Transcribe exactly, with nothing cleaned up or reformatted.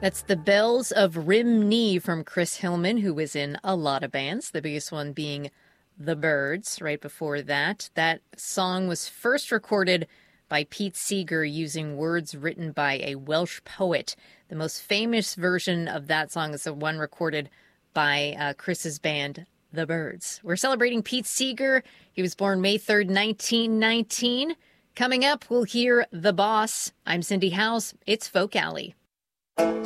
That's The Bells of Rhymney from Chris Hillman, who was in a lot of bands, the biggest one being The Byrds. Right before that, that song was first recorded by Pete Seeger using words written by a Welsh poet. The most famous version of that song is the one recorded by uh, Chris's band, The Byrds. We're celebrating Pete Seeger. He was born May third, nineteen nineteen. Coming up, we'll hear The Boss. I'm Cindy House. It's Folk Alley.